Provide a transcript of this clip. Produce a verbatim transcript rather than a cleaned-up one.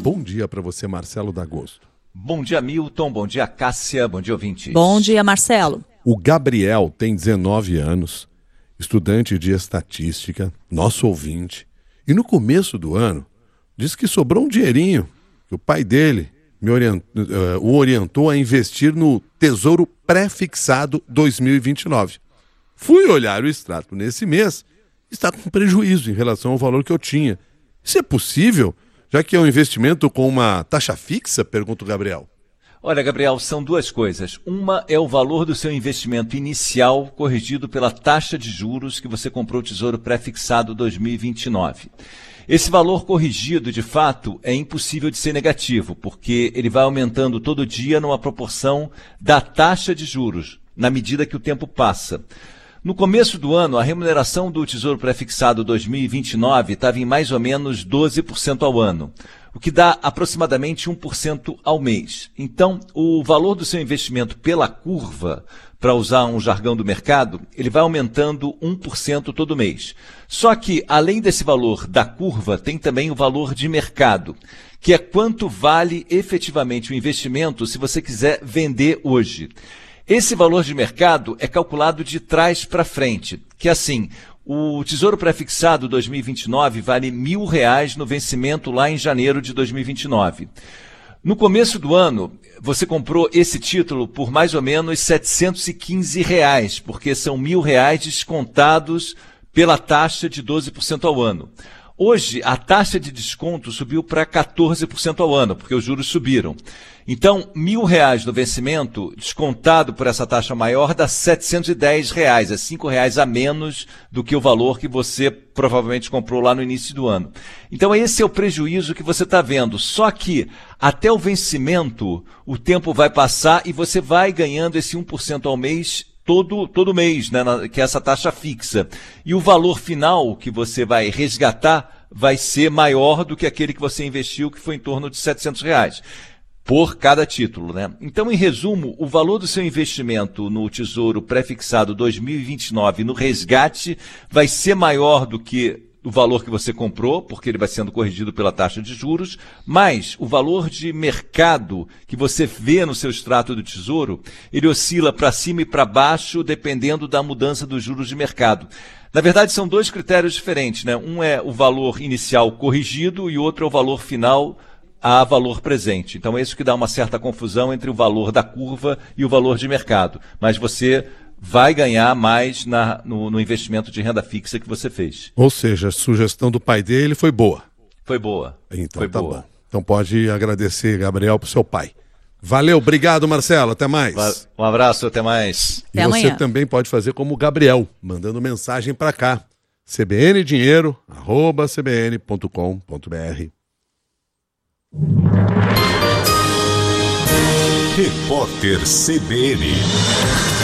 Bom dia para você, Marcelo D'Agosto. Bom dia, Milton. Bom dia, Cássia. Bom dia, ouvintes. Bom dia, Marcelo. O Gabriel tem dezenove anos, estudante de estatística, nosso ouvinte. E no começo do ano, disse que sobrou um dinheirinho, que o pai dele me orient... uh, o orientou a investir no Tesouro Pré-Fixado dois mil e vinte e nove. Fui olhar o extrato nesse mês, está com prejuízo em relação ao valor que eu tinha. Isso é possível, já que é um investimento com uma taxa fixa? Pergunta o Gabriel. Olha, Gabriel, são duas coisas. Uma é o valor do seu investimento inicial corrigido pela taxa de juros que você comprou o Tesouro Pré-Fixado dois mil e vinte e nove. Esse valor corrigido, de fato, é impossível de ser negativo, porque ele vai aumentando todo dia numa proporção da taxa de juros, na medida que o tempo passa. No começo do ano, a remuneração do Tesouro Pré-Fixado dois mil e vinte e nove estava em mais ou menos doze por cento ao ano, o que dá aproximadamente um por cento ao mês. Então, o valor do seu investimento pela curva, para usar um jargão do mercado, ele vai aumentando um por cento todo mês. Só que, além desse valor da curva, tem também o valor de mercado, que é quanto vale efetivamente o investimento se você quiser vender hoje. Esse valor de mercado é calculado de trás para frente, que é assim, o Tesouro Pré-Fixado dois mil e vinte e nove vale mil reais no vencimento lá em janeiro de dois mil e vinte e nove. No começo do ano, você comprou esse título por mais ou menos setecentos e quinze reais, porque são mil reais descontados pela taxa de doze por cento ao ano. Hoje, a taxa de desconto subiu para quatorze por cento ao ano, porque os juros subiram. Então, mil reais no vencimento, descontado por essa taxa maior, dá setecentos e dez reais, é cinco reais a menos do que o valor que você provavelmente comprou lá no início do ano. Então, esse é o prejuízo que você está vendo. Só que, até o vencimento, o tempo vai passar e você vai ganhando esse um por cento ao mês Todo, todo mês, né, que é essa taxa fixa. E o valor final que você vai resgatar vai ser maior do que aquele que você investiu, que foi em torno de setecentos reais por cada título, né? Então, em resumo, o valor do seu investimento no Tesouro Pré-Fixado dois mil e vinte e nove no resgate vai ser maior do que o valor que você comprou, porque ele vai sendo corrigido pela taxa de juros, mas o valor de mercado que você vê no seu extrato do Tesouro, ele oscila para cima e para baixo, dependendo da mudança dos juros de mercado. Na verdade, são dois critérios diferentes, né? Um é o valor inicial corrigido e outro é o valor final a valor presente. Então, é isso que dá uma certa confusão entre o valor da curva e o valor de mercado. Mas você vai ganhar mais na, no, no investimento de renda fixa que você fez. Ou seja, a sugestão do pai dele foi boa. Foi boa. Então foi tá boa. bom. Então pode agradecer, Gabriel, pro seu pai. Valeu, obrigado, Marcelo. Até mais. Um abraço, até mais. E até você amanhã. também pode fazer como o Gabriel, mandando mensagem para cá. c b n dinheiro arroba c b n ponto com ponto b r. Repórter C B N.